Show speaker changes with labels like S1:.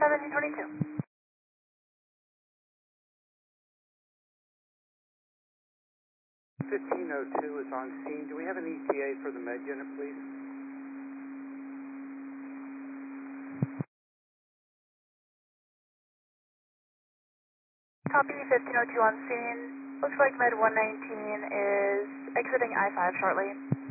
S1: 1722.
S2: 1502 is on scene. Do we have an ETA for the med unit, please?
S1: Copy 1502 on scene. Looks like Med 119 is exiting I-5 shortly.